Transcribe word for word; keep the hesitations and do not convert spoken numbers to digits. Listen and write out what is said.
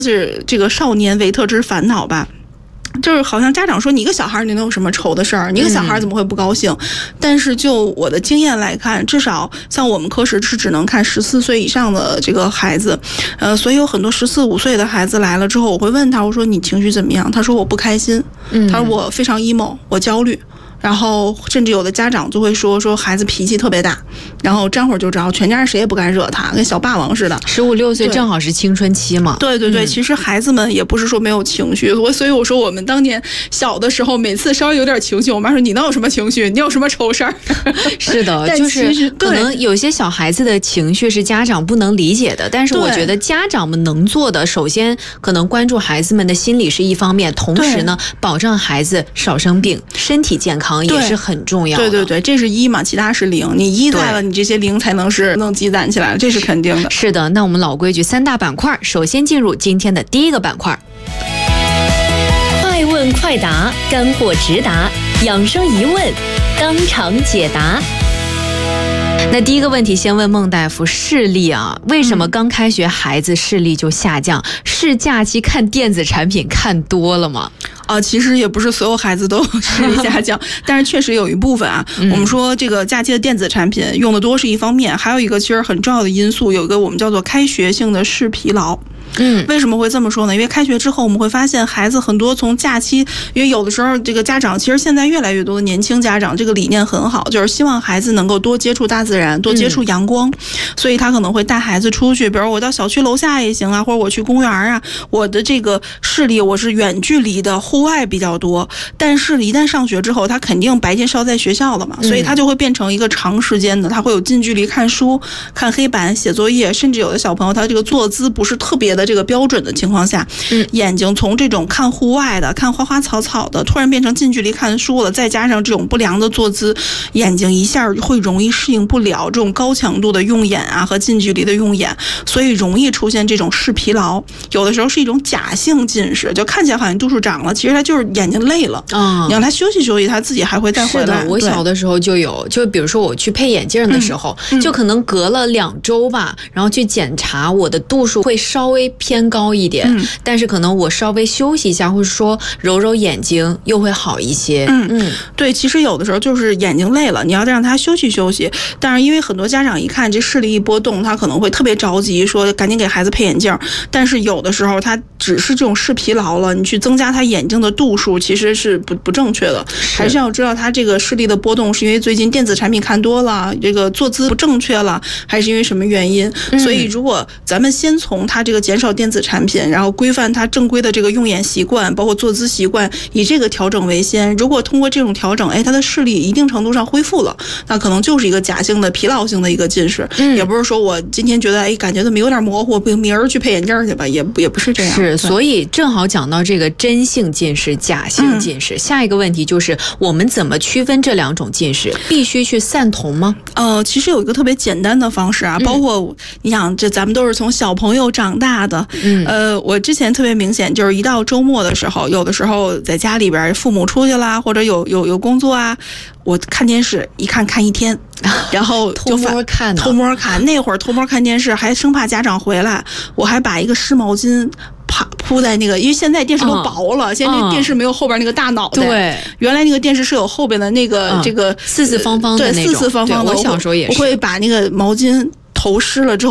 是这个少年维特之烦恼吧。就是好像家长说你一个小孩你能有什么愁的事儿？你一个小孩怎么会不高兴？嗯、但是就我的经验来看，至少像我们科室是只能看十四岁以上的这个孩子，呃，所以有很多十四五岁的孩子来了之后，我会问他，我说你情绪怎么样？他说我不开心，嗯、他说我非常 emo， 我焦虑。然后甚至有的家长就会说说孩子脾气特别大，然后沾会儿就着，全家人谁也不敢惹他，跟小霸王似的。 十五六岁正好是青春期嘛。 对对对、嗯，其实孩子们也不是说没有情绪，我所以我说我们当年小的时候，每次稍微有点情绪，我妈说你能有什么情绪？你有什么愁事儿？ 是的，就是可能有些小孩子的情绪是家长不能理解的，但是我觉得家长们能做的，首先可能关注孩子们的心理是一方面，同时呢，保障孩子少生病，身体健康也是很重要的。 对对对，这是一嘛，其他是零。你一在了，你这些零才能是能积攒起来，这是肯定的。 是的，那我们老规矩，三大板块，首先进入今天的第一个板块。 快问快答，干货直达，养生疑问，当场解答。 那第一个问题先问孟大夫，视力啊，为什么刚开学孩子视力就下降？是假期看电子产品看多了吗？ 啊、呃，其实也不是所有孩子都视力下降，但是确实有一部分啊。嗯、我们说这个假期的电子产品用的多是一方面，还有一个其实很重要的因素，有一个我们叫做开学性的视疲劳。嗯，为什么会这么说呢？因为开学之后，我们会发现孩子很多从假期，因为有的时候这个家长，其实现在越来越多的年轻家长，这个理念很好，就是希望孩子能够多接触大自然，多接触阳光，嗯、所以他可能会带孩子出去，比如我到小区楼下也行啊，或者我去公园啊。我的这个视力我是远距离的，户外比较多，但是一旦上学之后，他肯定白天是要在学校的嘛，所以他就会变成一个长时间的，他会有近距离看书、看黑板、写作业，甚至有的小朋友他这个坐姿不是特别的这个标准的情况下，嗯，眼睛从这种看户外的、看花花草草的，突然变成近距离看书了，再加上这种不良的坐姿，眼睛一下会容易适应不了这种高强度的用眼啊和近距离的用眼，所以容易出现这种视疲劳。有的时候是一种假性近视，就看起来好像度数长了，其实他就是眼睛累了。嗯，你让他休息休息，他自己还会再回来。 是的，我小的时候就有，就比如说我去配眼镜的时候，嗯、就可能隔了两周吧，然后去检查我的度数会稍微偏高一点，嗯、但是可能我稍微休息一下，或者说揉揉眼睛又会好一些。 嗯嗯，对，其实有的时候就是眼睛累了，你要让他休息休息。但是因为很多家长一看这视力一波动，他可能会特别着急，说赶紧给孩子配眼镜。但是有的时候他只是这种视疲劳了，你去增加他眼睛的度数，其实是不不正确的。还是要知道他这个视力的波动是因为最近电子产品看多了，这个坐姿不正确了，还是因为什么原因？嗯、所以如果咱们先从他这个减少电子产品，然后规范他正规的这个用眼习惯，包括坐姿习惯，以这个调整为先。如果通过这种调整，哎，他的视力一定程度上恢复了，那可能就是一个假性的疲劳性的一个近视，嗯、也不是说我今天觉得哎感觉怎么有点模糊，明儿去配眼镜去吧，也也不是这样。 是，所以正好讲到这个真性近视、假性近视，嗯、下一个问题就是我们怎么区分这两种近视？必须去散瞳吗？ 呃，其实有一个特别简单的方式啊，包括你想，这咱们都是从小朋友长大的，嗯，呃，我之前特别明显，就是一到周末的时候，有的时候在家里边，父母出去啦，或者有有有工作啊，我看电视一看看一天。然后就偷摸看， 偷摸看。那会儿偷摸看电视，还生怕家长回来，我还把一个湿毛巾铺铺在那个，因为现在电视都薄了，嗯、现在那电视没有后边那个大脑袋。对，原来那个电视是有后边的那个、嗯、这个四四方方的那种， 对，四四方方的。 我小时候也是， 我会把那个毛巾投湿了之后。